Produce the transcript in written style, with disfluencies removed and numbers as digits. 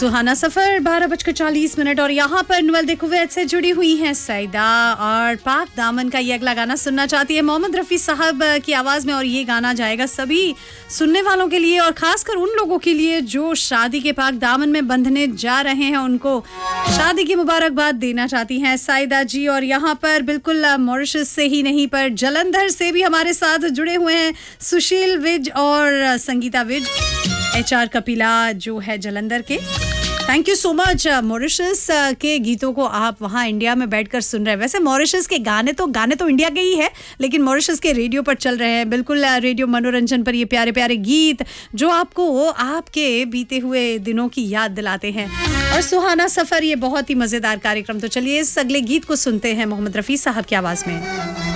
सुहाना सफर 12:40 और यहाँ पर नुअल देखुवैत से जुड़ी हुई हैं सईदा और पाक दामन का ये अगला गाना सुनना चाहती है मोहम्मद रफ़ी साहब की आवाज़ में। और ये गाना जाएगा सभी सुनने वालों के लिए और खासकर उन लोगों के लिए जो शादी के पाक दामन में बंधने जा रहे हैं, उनको शादी की मुबारकबाद देना चाहती हैं सईदा जी। और यहाँ पर बिल्कुल मॉरिशस से ही नहीं पर जलंधर से भी हमारे साथ जुड़े हुए हैं सुशील विज और संगीता विज, HR कपिला जो है जलंधर के। Thank you so much. Mauritius के गीतों को आप वहाँ इंडिया में बैठकर सुन रहे हैं। वैसे मॉरिशस के गाने तो इंडिया के ही है, लेकिन मॉरिशस के रेडियो पर चल रहे हैं। बिल्कुल रेडियो मनोरंजन पर ये प्यारे प्यारे गीत जो आपको आपके बीते हुए दिनों की याद दिलाते हैं। और सुहाना सफर ये बहुत ही मज़ेदार कार्यक्रम। तो चलिए इस अगले गीत को सुनते हैं मोहम्मद रफ़ी साहब की आवाज़ में।